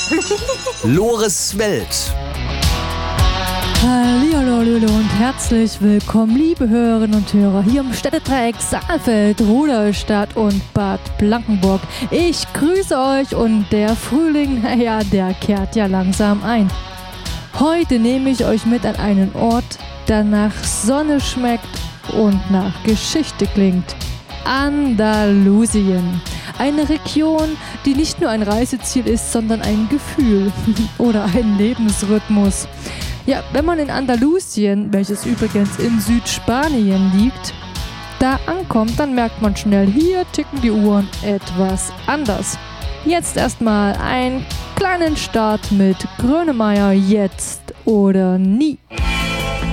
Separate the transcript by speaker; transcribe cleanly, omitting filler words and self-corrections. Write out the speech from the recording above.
Speaker 1: Lores Welt.
Speaker 2: Hallihallo und herzlich willkommen, liebe Hörerinnen und Hörer, hier im Städtedreieck Saalfeld, Rudolstadt und Bad Blankenburg. Ich grüße euch und der Frühling, der kehrt ja langsam ein. Heute nehme ich euch mit an einen Ort, der nach Sonne schmeckt und nach Geschichte klingt. Andalusien. Eine Region, die nicht nur ein Reiseziel ist, sondern ein Gefühl oder ein Lebensrhythmus. Ja, wenn man in Andalusien, welches übrigens in Südspanien liegt, da ankommt, dann merkt man schnell, hier ticken die Uhren etwas anders. Jetzt erstmal einen kleinen Start mit Grönemeyer, jetzt oder nie.